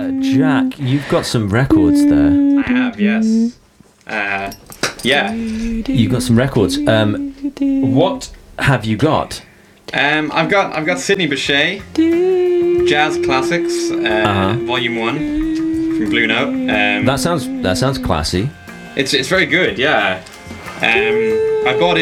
Jack, you've got some records there. I have, yes. Yeah. You've got some records. What have you got? I've got Sidney Bechet, Jazz Classics, Volume 1 from Blue Note. That sounds classy. It's very good, yeah. I bought